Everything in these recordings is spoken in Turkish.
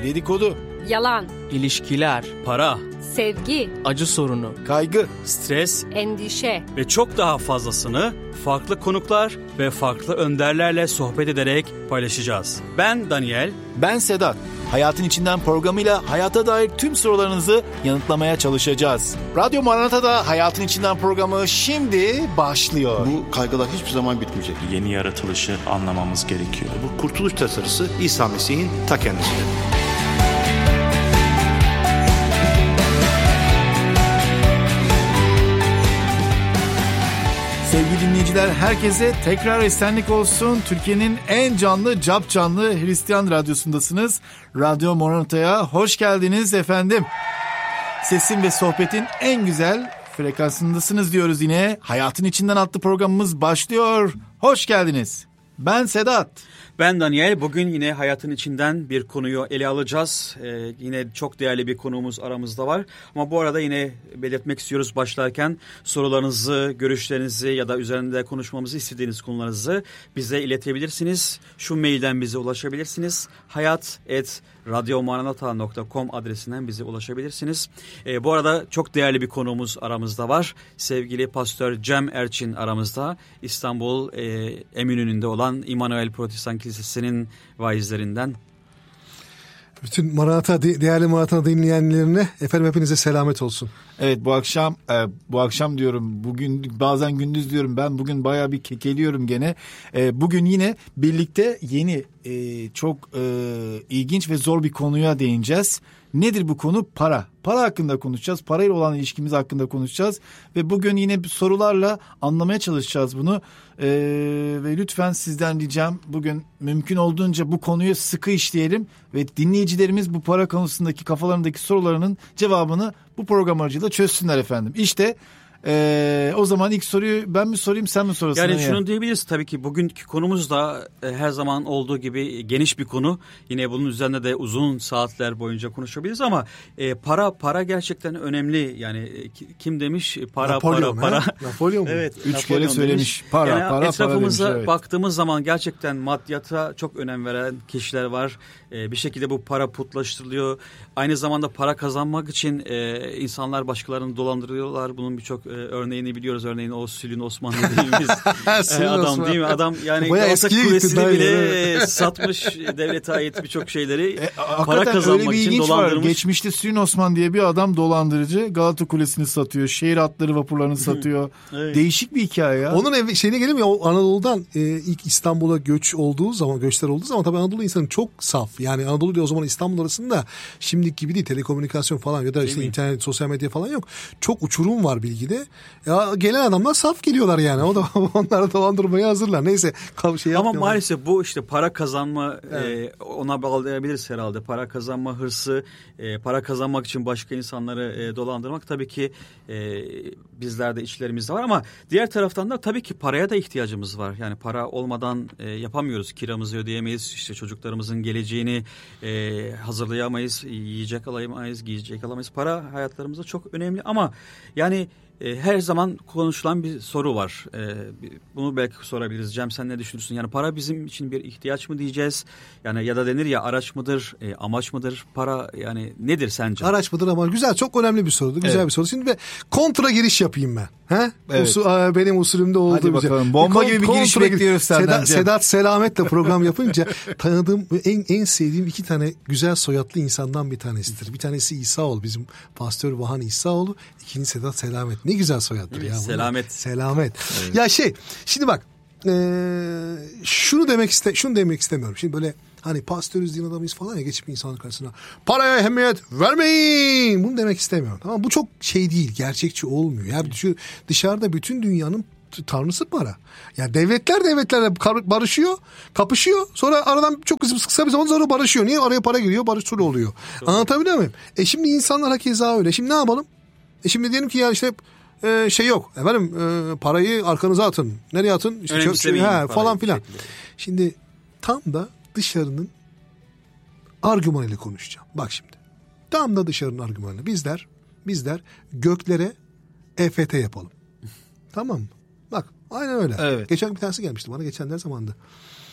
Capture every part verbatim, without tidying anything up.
dedikodu, yalan, ilişkiler, para, sevgi, acı sorunu, kaygı, stres endişe ve çok daha fazlasını farklı konuklar ve farklı önderlerle sohbet ederek paylaşacağız. Ben Daniel. ben Sedat. Hayatın İçinden programıyla hayata dair tüm sorularınızı yanıtlamaya çalışacağız. Radyo Maranata'da Hayatın İçinden programı şimdi başlıyor. Bu kaygılar hiçbir zaman bitmeyecek. Yeni yaratılışı anlamamız gerekiyor. Bu kurtuluş tasarısı İsa Mesih'in ta kendisidir. Sevgili dinleyiciler, herkese tekrar esenlik olsun. Türkiye'nin en canlı, cap canlı Hristiyan radyosundasınız. Radyo Maranata'ya hoş geldiniz efendim. Sesin ve sohbetin en güzel frekansındasınız diyoruz yine. Hayatın İçinden adlı programımız başlıyor. Hoş geldiniz. Ben Sedat. Ben Daniel. Bugün yine hayatın içinden bir konuyu ele alacağız. Ee, yine çok değerli bir konuğumuz aramızda var. Ama bu arada yine belirtmek istiyoruz başlarken sorularınızı, görüşlerinizi ya da üzerinde konuşmamızı istediğiniz konularınızı bize iletebilirsiniz. Şu mailden bize ulaşabilirsiniz. hayat et radyomaranata nokta com adresinden bize ulaşabilirsiniz. Ee, bu arada çok değerli bir konuğumuz aramızda var. Sevgili Pastör Cem Erçin aramızda. İstanbul e, Eminönü'nde olan İmmanuel Protestan Kilisesi'nin vaizlerinden. Bütün Maranata, değerli Maranata dinleyenlerine efendim hepinize selamet olsun. Evet, bu akşam e, bu akşam diyorum, bugün bazen gündüz diyorum, ben bugün bayağı bir kekeliyorum gene. E, bugün yine birlikte yeni e, çok e, ilginç ve zor bir konuya değineceğiz. Nedir bu konu? Para. Para hakkında konuşacağız. Parayla olan ilişkimiz hakkında konuşacağız. Ve bugün yine sorularla anlamaya çalışacağız bunu. Ee, ve lütfen sizden ricam, bugün mümkün olduğunca bu konuyu sıkı işleyelim. Ve dinleyicilerimiz bu para konusundaki kafalarındaki sorularının cevabını bu program aracılığıyla çözsünler efendim. İşte Ee, o zaman ilk soruyu ben mi sorayım, sen mi sorasın? Yani şunu diyebiliriz tabii ki, bugünkü konumuz da e, her zaman olduğu gibi geniş bir konu. Yine bunun üzerine de uzun saatler boyunca konuşabiliriz ama e, para para gerçekten önemli. Yani e, kim demiş para Napolyon, para para. Napolyon mu? Evet, Üç Napolyon kere söylemiş. Demiş. Para, yani para, etrafımıza para demiş, evet. baktığımız zaman gerçekten maddiyata çok önem veren kişiler var. E, bir şekilde bu para putlaştırılıyor. Aynı zamanda para kazanmak için e, insanlar başkalarını dolandırıyorlar. Bunun birçok e, örneğini biliyoruz. Örneğin o Sülün Osman dediğimiz e, adam Osman. değil mi? Adam yani Bayağı Galata eskiye gitti, Kulesi'ni daha bile yeni. satmış, devlete ait birçok şeyleri E, para kazanmak öyle bir için ilginç dolandırmış. var. Geçmişte Sülün Osman diye bir adam dolandırıcı. Galata Kulesi'ni satıyor. Şehir atları vapurlarını satıyor. Evet. Değişik bir hikaye ya. Onun ev, şeyine gelelim ya, o Anadolu'dan e, ilk İstanbul'a göç olduğu zaman, göçler olduğu zaman tabii Anadolu insanı çok saf. Yani Anadolu ile o zaman İstanbul arasında şimdiki gibi değil, telekomünikasyon falan ya da işte internet, sosyal medya falan yok. Çok uçurum var bilgide. Ya gelen adamlar saf geliyorlar yani. O da onları dolandırmaya hazırlar. Neyse şey Ama maalesef bu işte para kazanma, evet. e, ona bağlayabiliriz herhalde. Para kazanma hırsı, e, para kazanmak için başka insanları e, dolandırmak tabii ki e, bizlerde içlerimizde var ama diğer taraftan da tabii ki paraya da ihtiyacımız var. Yani para olmadan e, yapamıyoruz. Kiramızı ödeyemeyiz. İşte çocuklarımızın geleceğini e, hazırlayamayız. Yiyecek alamayız, giyecek alamayız. Para hayatlarımızda çok önemli ama yani her zaman konuşulan bir soru var. Bunu belki sorabiliriz. Cem, sen ne düşünürsün? Yani para bizim için bir ihtiyaç mı diyeceğiz? Yani ya da denir ya, araç mıdır, amaç mıdır? Para yani nedir sence? Araç mıdır, amaç? Güzel, çok önemli bir soru. Güzel evet. bir soru. Şimdi ve kontra giriş yapayım ben. He? Evet. Usul, benim usulümde olduğu Hadi bakalım. güzel. Bomba bir gibi bir giriş bekliyoruz senden. Sedat, Sedat Selamet'le program yapınca tanıdığım en en sevdiğim iki tane güzel soyadlı insandan bir tanesidir. Bir tanesi İsaoğlu, bizim pastör Vahan İsaoğlu. İkincisi Sedat Selamet. Ne güzel soyaddır ya. Selamet. Selamet. Evet. Ya şey, şimdi bak, e, şunu demek iste, şunu demek istemiyorum. Şimdi böyle hani pastörüz din adamıyız falan ya, geçip insanın karşısına paraya ehemmiyet vermeyin, bunu demek istemiyorum. Tamam, bu çok şey değil, gerçekçi olmuyor. Yani şu dışarıda bütün dünyanın tanrısı para. Yani devletler devletlerle barışıyor, kapışıyor. Sonra aradan çok kısa bir zaman sonra barışıyor. Niye? Araya para giriyor, barış sulh oluyor. Doğru. Anlatabiliyor muyum? E şimdi insanlar hakeza öyle. Şimdi ne yapalım? E şimdi diyelim ki ya işte e, şey yok. Efendim e, parayı arkanıza atın. Nereye atın? İşte çok şey, he, falan filan. Şimdi tam da dışarının argümanıyla konuşacağım. Bak şimdi. Tam da dışarının argümanıyla. Bizler, bizler göklere E F T yapalım. Tamam mı? Bak aynen öyle. Evet. Geçen bir tanesi gelmişti bana. Geçen ne zamandı?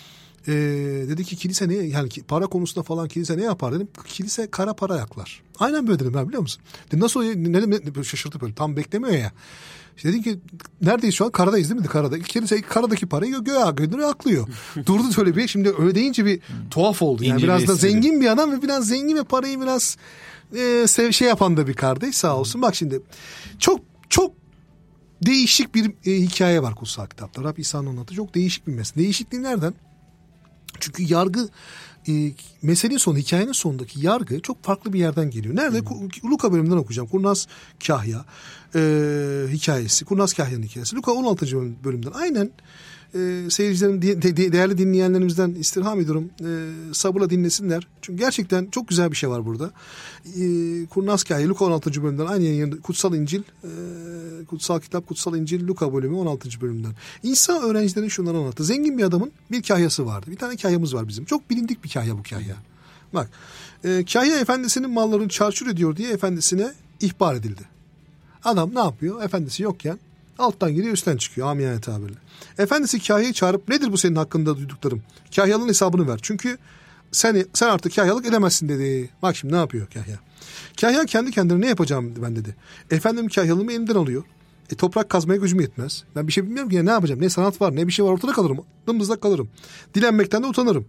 Ee, dedi ki kilise ne, yani ki, para konusunda falan kilise ne yapar dedim. Kilise kara para ayaklar. Aynen böyle dedim ben, biliyor musun? Dedim, nasıl ne, ne, ne, şaşırtıp böyle tam beklemiyor ya. İşte dedim ki neredeyiz şu an? Karadayız değil mi? Karada. Kilise karadaki parayı gö göğe gönderiyor, aklıyor. Durdu şöyle bir, şimdi öyle deyince bir tuhaf oldu. Yani İnce biraz da istedi. zengin bir adam ve biraz zengin ve parayı biraz e, sev, şey yapan da bir kardeş, sağ olsun. Bak şimdi çok çok değişik bir e, hikaye var kutsal kitapta. Rab İsa'nın anlattığı çok değişik bir mesele. Değişikliği nereden? Çünkü yargı e, meselenin sonu, hikayenin sonundaki yargı çok farklı bir yerden geliyor. Nerede? Hmm. Luka bölümünden okuyacağım. Kurnaz Kahya e, hikayesi. Kurnaz Kahya'nın hikayesi. Luka on altıncı bölümden. Aynen e, seyircilerin, de, de, değerli dinleyenlerimizden istirham ediyorum. E, sabırla dinlesinler. Çünkü gerçekten çok güzel bir şey var burada. E, Kurnaz Kahya, Luka on altıncı bölümden. Aynı yayın, Kutsal İncil, e, Kutsal Kitap, Kutsal İncil, Luka bölümü on altıncı bölümden. İsa öğrencilerin şunları anlattı. Zengin bir adamın bir kahyası vardı. Bir tane kahyamız var bizim. Çok bilindik bir kahya bu kahya. Bak, e, kahya efendisinin mallarını çarçur ediyor diye efendisine ihbar edildi. Adam ne yapıyor? Efendisi yokken alttan giriyor, üstten çıkıyor amiyane tabirle. Efendisi kahyayı çağırıp nedir bu senin hakkında duyduklarım? Kahyalığın hesabını ver. Çünkü sen, sen artık kahyalık edemezsin dedi. Bak şimdi ne yapıyor kahya? Kahya kendi kendine ne yapacağım ben dedi. Efendim kahyalığımı elimden alıyor. E, toprak kazmaya gücüm yetmez. Ben bir şey bilmiyorum ki ya, ne yapacağım? Ne sanat var ne bir şey var, ortada kalırım. Dımdızlak kalırım. Dilenmekten de utanırım.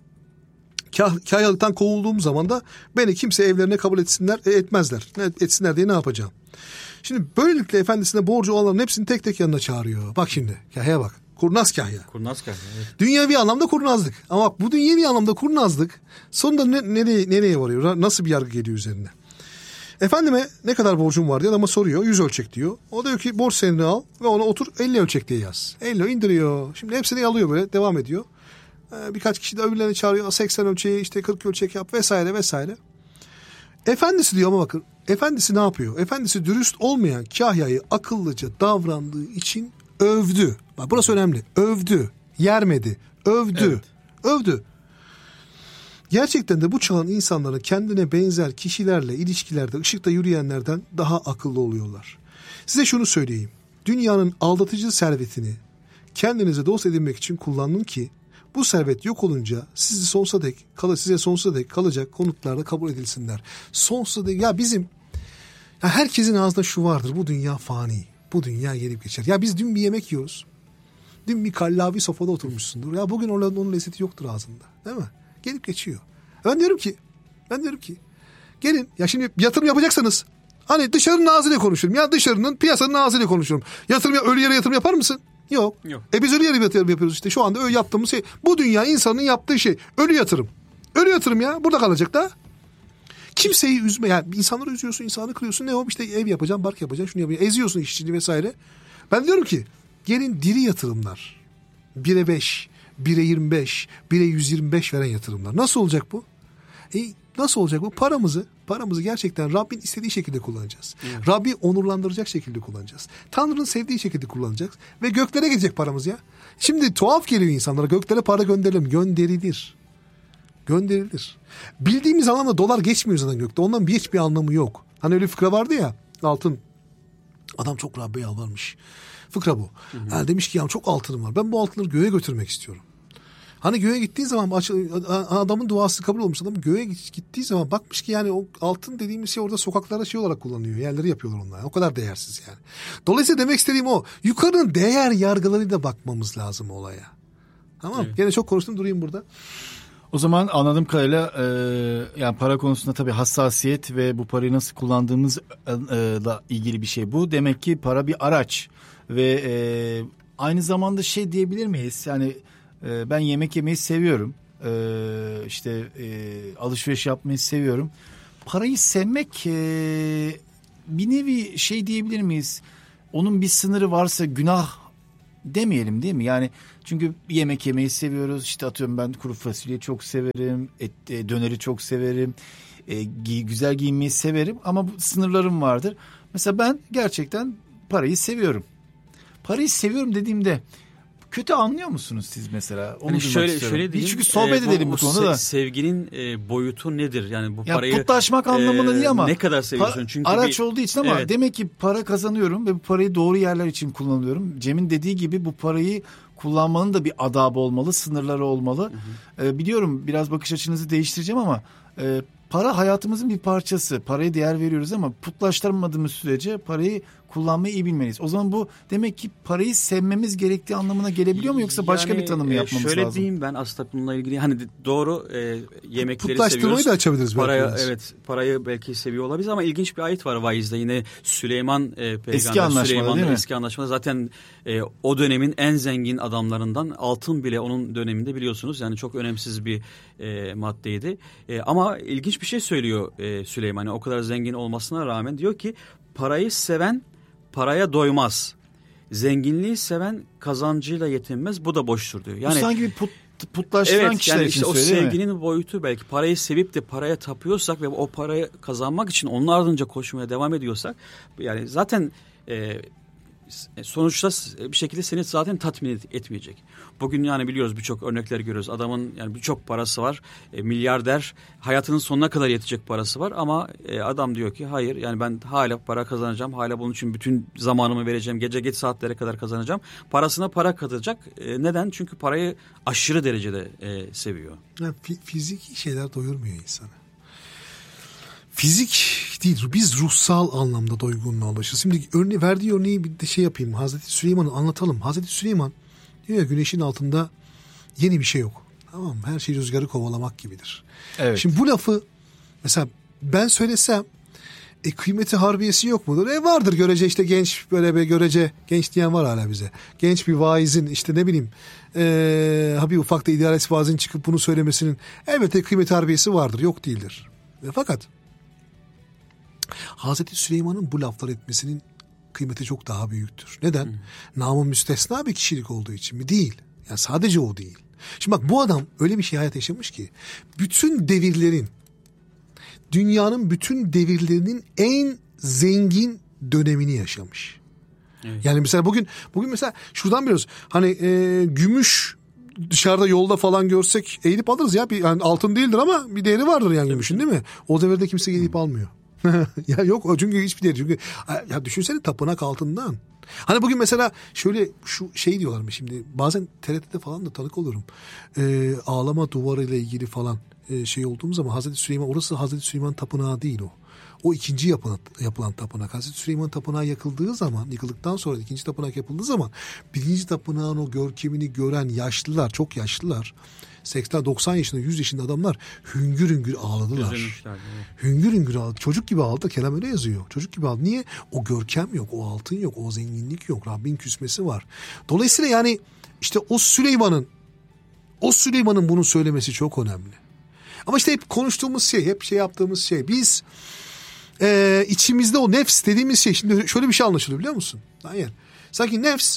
Kah, kahyalıktan kovulduğum zaman da beni kimse evlerine kabul etsinler, e, etmezler. Ne etsinler diye ne yapacağım? Şimdi böylelikle efendisine borcu olanların hepsini tek tek yanına çağırıyor. Bak şimdi kahyaya bak. Kurnaz kahya. Kurnaz kahya. Evet. Dünyevi anlamda kurnazlık. Ama bak bu dünyevi anlamda kurnazlık sonunda ne, nereye, nereye varıyor? Nasıl bir yargı geliyor üzerine? Efendime ne kadar borcum var diye adama soruyor. Yüz ölçek diyor. O diyor ki borç senedini al ve ona otur elli ölçek diye yaz. elli indiriyor. Şimdi hepsini alıyor böyle, devam ediyor. Ee, birkaç kişi de öbürlerini çağırıyor. seksen ölçeği işte kırk ölçek yap vesaire vesaire. Efendisi diyor ama bakın. Efendisi ne yapıyor? Efendisi dürüst olmayan kahyayı akıllıca davrandığı için övdü. Bak burası önemli. Övdü. Yermedi. Övdü. Evet. Övdü. Gerçekten de bu çağın insanları kendine benzer kişilerle ilişkilerde, ışıkta yürüyenlerden daha akıllı oluyorlar. Size şunu söyleyeyim. Dünyanın aldatıcı servetini kendinize dost edinmek için kullanın ki bu servet yok olunca sizi sonsuza dek, size sonsuza dek kalacak konutlarda kabul edilsinler. Sonsuza dek, ya bizim ya herkesin ağzında şu vardır. Bu dünya fani. Bu dünya gelip geçer. Ya biz dün bir yemek yiyoruz. Dün bir kallavi sofrada oturmuşsundur. Ya bugün onun, onun lezzeti yoktur ağzında. Değil mi? Gelip geçiyor. Ben diyorum ki, ben diyorum ki, gelin ya şimdi yatırım yapacaksanız, hani dışarının ağzıyla konuşurum. Ya dışarının, piyasanın ağzıyla konuşurum. Yatırım, ölü yere yatırım yapar mısın? Yok. Yok. E biz ölü yere yatırım yapıyoruz işte. Şu anda öyle yaptığımız şey. Bu dünya insanın yaptığı şey. Ölü yatırım. Ölü yatırım ya. Burada kalacak da. Kimseyi üzme. Yani insanları üzüyorsun, insanı kırıyorsun. Ne o? İşte ev yapacağım, bark yapacağım, şunu yapacağım. Eziyorsun işçiliği vesaire. Ben diyorum ki, gelin diri yatırımlar. bire beş, bire yirmi beş, bire yüz yirmi beş veren yatırımlar. Nasıl olacak bu? E, nasıl olacak bu? Paramızı, paramızı gerçekten Rabbin istediği şekilde kullanacağız. Evet. Rabbi onurlandıracak şekilde kullanacağız. Tanrı'nın sevdiği şekilde kullanacağız. Ve göklere gidecek paramız ya. Şimdi tuhaf geliyor insanlara. Göklere para gönderelim. Gönderilir. Gönderilir. Bildiğimiz anlamda dolar geçmiyor zaten gökte. Ondan bir hiçbir anlamı yok. Hani öyle fıkra vardı ya. Altın. Adam çok Rabbe yalvarmış. Fıkra bu. Hı hı. Yani demiş ki ya çok altınım var. Ben bu altınları göğe götürmek istiyorum. Hani göğe gittiği zaman adamın duası kabul olmuş. Adam göğe gittiği zaman bakmış ki yani o altın dediğimiz şey orada sokaklarda şey olarak kullanıyor. Yerleri yapıyorlar onlar. O kadar değersiz yani. Dolayısıyla demek istediğim o. Yukarının değer yargılarıyla bakmamız lazım olaya. Tamam. Evet. Gene çok konuştum, durayım burada. O zaman anladığım kadarıyla e, yani para konusunda tabii hassasiyet ve bu parayı nasıl kullandığımızla ilgili bir şey bu. Demek ki para bir araç ve e, aynı zamanda şey diyebilir miyiz? Yani e, ben yemek yemeyi seviyorum. E, işte e, alışveriş yapmayı seviyorum. Parayı sevmek e, bir nevi şey diyebilir miyiz? Onun bir sınırı varsa günah demeyelim değil mi? Yani çünkü yemek yemeyi seviyoruz. İşte atıyorum ben kuru fasulyeyi çok severim. Et, e, döneri çok severim. E, giy, güzel giyinmeyi severim. Ama bu sınırlarım vardır. Mesela ben gerçekten parayı seviyorum. Parayı seviyorum dediğimde kötü anlıyor musunuz siz mesela? Onu yani şöyle şöyle diyeyim. Çünkü sohbet e, bu, edelim bu konuda da. Sevginin e, boyutu nedir? Yani bu ya parayı putlaşmak e, anlamında değil ama ne kadar seviyorsun? Para, çünkü araç bir, olduğu için ama evet. Demek ki para kazanıyorum ve bu parayı doğru yerler için kullanıyorum. Cem'in dediği gibi bu parayı kullanmanın da bir adabı olmalı, sınırları olmalı. Hı hı. E, biliyorum biraz bakış açınızı değiştireceğim ama e, para hayatımızın bir parçası. Paraya değer veriyoruz ama putlaştırmadığımız sürece parayı kullanmayı iyi bilmeliyiz. O zaman bu demek ki parayı sevmemiz gerektiği anlamına gelebiliyor mu yoksa başka yani, bir tanımı e, yapmamız şöyle lazım? Şöyle diyeyim ben aslında bununla ilgili hani doğru e, yemekleri Putlaştırmayı seviyoruz. da açabiliriz. Paraya, evet parayı belki seviyor olabiliriz ama ilginç bir ayet var vaizde yine Süleyman e, peygamber eski anlaşmada Süleyman'ın değil mi? Eski anlaşmada zaten e, o dönemin en zengin adamlarından altın bile onun döneminde biliyorsunuz yani çok önemsiz bir e, maddeydi. E, ama ilginç bir şey söylüyor e, Süleyman. O kadar zengin olmasına rağmen diyor ki parayı seven paraya doymaz. Zenginliği seven kazancıyla yetinmez. Bu da boştur diyor. Yani bu sanki bir put, putlaştıran evet, kişiler yani için işte o söylüyor, sevginin boyutu belki parayı sevip de paraya tapıyorsak ve o parayı kazanmak için onun ardınca koşmaya devam ediyorsak yani zaten e, sonuçta bir şekilde seni zaten tatmin etmeyecek. Bugün yani biliyoruz birçok örnekler görüyoruz. Adamın yani birçok parası var. E, milyarder hayatının sonuna kadar yetecek parası var ama e, adam diyor ki hayır yani ben hala para kazanacağım. Hala bunun için bütün zamanımı vereceğim. Gece geç saatlere kadar kazanacağım. Parasına para katacak. E, neden? Çünkü parayı aşırı derecede e, seviyor. Yani fiziki şeyler doyurmuyor insanı. Fizik değil, biz ruhsal anlamda doygunluğa ulaşırız. Şimdi örne verdiği örneği bir de şey yapayım. Hazreti Süleyman'ı anlatalım. Hazreti Süleyman diyor ya güneşin altında yeni bir şey yok. Tamam mı? Her şey rüzgarı kovalamak gibidir. Evet. Şimdi bu lafı mesela ben söylesem e, kıymeti harbiyesi yok mudur? E vardır görece işte genç böyle bir görece genç diyen var hala bize. Genç bir vaizin işte ne bileyim e, ha bir ufak da idealist vaizin çıkıp bunu söylemesinin elbette kıymeti harbiyesi vardır. Yok değildir. E, fakat Hazreti Süleyman'ın bu laflar etmesinin kıymeti çok daha büyüktür. Neden? Hmm. Namı müstesna bir kişilik olduğu için mi? Değil. Yani sadece o değil. Şimdi bak bu adam öyle bir şey hayat yaşamış ki bütün devirlerin dünyanın bütün devirlerinin en zengin dönemini yaşamış. Evet. Yani mesela bugün bugün mesela şuradan biliyoruz. Hani e, gümüş dışarıda yolda falan görsek eğilip alırız ya. Bir, yani altın değildir ama bir değeri vardır yani gümüşün değil mi? O devirde kimse eğilip almıyor. Ya yok çünkü hiçbir değeri. Çünkü ya düşünsene tapınak altından. Hani bugün mesela şöyle şu şey diyorlar mı şimdi bazen T R T'de falan da tanık olurum. Ee, ağlama duvarıyla ilgili falan e, şey olduğum zaman Hazreti Süleyman orası Hazreti Süleyman tapınağı değil o. O ikinci yapılan, yapılan tapınak. Hazreti Süleyman tapınağı yakıldığı zaman, yıkıldıktan sonra ikinci tapınak yapıldığı zaman birinci tapınağın o görkemini gören yaşlılar, çok yaşlılar, seksen doksan yaşında, yüz yaşında adamlar hüngür hüngür ağladılar. Evet. Hüngür hüngür ağladı. Çocuk gibi ağladı. Kelam öyle yazıyor. Çocuk gibi ağladı. Niye? O görkem yok, o altın yok, o zenginlik yok. Rabbin küsmesi var. Dolayısıyla yani işte o Süleyman'ın o Süleyman'ın bunu söylemesi çok önemli. Ama işte hep konuştuğumuz şey, hep şey yaptığımız şey. Biz Ee, içimizde o nefs dediğimiz şey şimdi şöyle bir şey anlaşılıyor biliyor musun? Hayır. Sanki nefs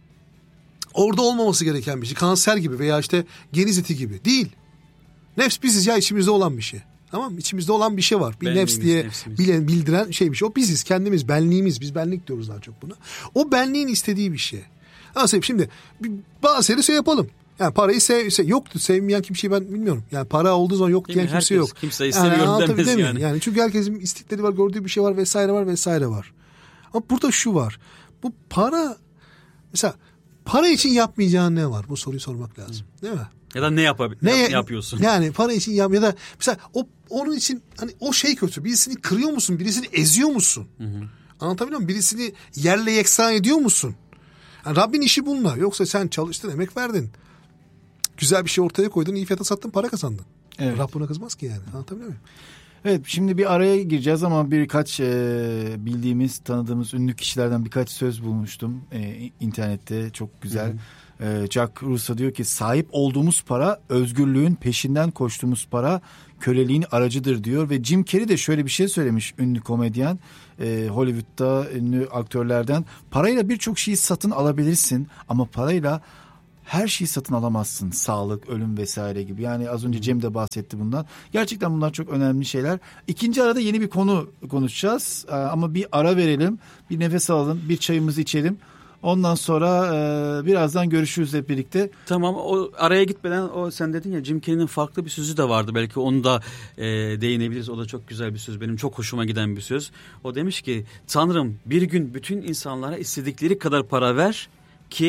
orada olmaması gereken bir şey. Kanser gibi veya işte geniz eti gibi. Değil. Nefs biziz ya içimizde olan bir şey. Tamam mı? İçimizde olan bir şey var. Bir benliğimiz, nefs diye bilen, bildiren şey bir şey. O biziz kendimiz benliğimiz. Biz benlik diyoruz daha çok buna. O benliğin istediği bir şey. Nasıl şimdi bazı şeyleri şey yapalım. Yani parayı sev, sev, yoktu. Sevmeyen kimseyi ben bilmiyorum. Yani para olduğu zaman yok diyen kimse yok. Kimse istemiyorum yani, demez yani. yani. Yani çünkü herkesin istekleri var, gördüğü bir şey var vesaire var vesaire var. Ama burada şu var. Bu para mesela para için yapmayacağın ne var? Bu soruyu sormak lazım. Değil mi? Ya da ne, yapab- ne, yap- yapıyorsun? Yani para için yap ya da mesela o onun için hani o şey kötü. Birisini kırıyor musun? Birisini eziyor musun? Hı hı. Anlatabiliyor muyum? Birisini yerle yeksan ediyor musun? Yani Rabbin işi bununla. Yoksa sen çalıştın, emek verdin. Güzel bir şey ortaya koydun, iyi fiyata sattın, para kazandın. Evet. Rab buna kızmaz ki yani. Anlatabiliyor muyum? Evet, şimdi bir araya gireceğiz ama birkaç e, bildiğimiz, tanıdığımız ünlü kişilerden birkaç söz bulmuştum e, internette. Çok güzel. E, Jack Russo diyor ki sahip olduğumuz para özgürlüğün peşinden koştuğumuz para, köleliğin aracıdır diyor. Ve Jim Carrey de şöyle bir şey söylemiş, ünlü komedyen. E, Hollywood'da ünlü aktörlerden, parayla birçok şeyi satın alabilirsin ama parayla her şeyi satın alamazsın. Sağlık, ölüm vesaire gibi. Yani az önce Cem de bahsetti bundan. Gerçekten bunlar çok önemli şeyler. İkinci arada yeni bir konu konuşacağız. Ama bir ara verelim. Bir nefes alalım. Bir çayımızı içelim. Ondan sonra e, birazdan görüşürüz hep birlikte. Tamam, o araya gitmeden o sen dedin ya Jim Carrey'nin farklı bir sözü de vardı. Belki onu da e, değinebiliriz. O da çok güzel bir söz. Benim çok hoşuma giden bir söz. O demiş ki Tanrım bir gün bütün insanlara istedikleri kadar para ver ki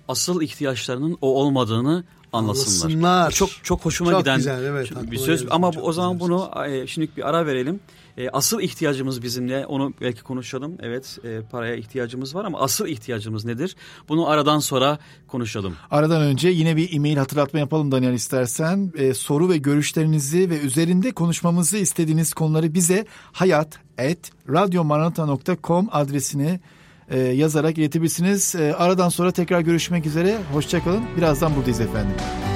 asıl ihtiyaçlarının o olmadığını anlasınlar. Anlasınlar. Çok çok hoşuma Çok giden güzel, evet, bir aklıma söz geldi. ama Çok o zaman güzel bunu e, şimdilik bir ara verelim. E, asıl ihtiyacımız bizim ne? Onu belki konuşalım. Evet, e, paraya ihtiyacımız var ama asıl ihtiyacımız nedir? Bunu aradan sonra konuşalım. Aradan önce yine bir e-mail hatırlatma yapalım Daniel istersen. Ee, soru ve görüşlerinizi ve üzerinde konuşmamızı istediğiniz konuları bize hayat at radyomaranata nokta com adresine e, yazarak iletebilirsiniz. E, aradan sonra tekrar görüşmek üzere. Hoşça kalın. Birazdan buradayız efendim.